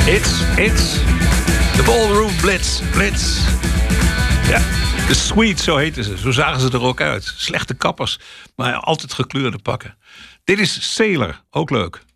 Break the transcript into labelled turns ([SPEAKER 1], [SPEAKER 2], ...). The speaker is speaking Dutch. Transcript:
[SPEAKER 1] It's the Ballroom Blitz. Ja, de Sweet, zo heten ze. Zo zagen ze er ook uit. Slechte kappers, maar altijd gekleurde pakken. Dit is Sailor, ook leuk.